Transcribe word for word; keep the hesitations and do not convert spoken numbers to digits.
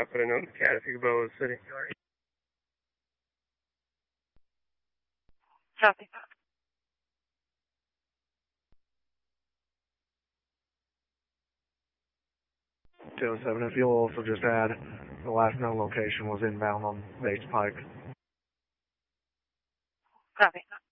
I'll put a note in the cat if you could go to the city. Copy. two oh seven, if you'll also just add the last known location was inbound on Bates Pike. Copy.